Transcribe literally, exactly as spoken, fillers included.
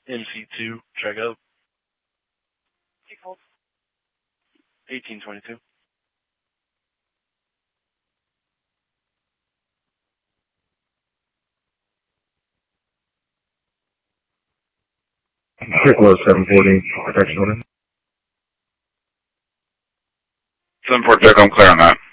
M C two, check up. eighteen twenty-two. Piccolo seven forty, protection order. seven four check, I'm clear on that.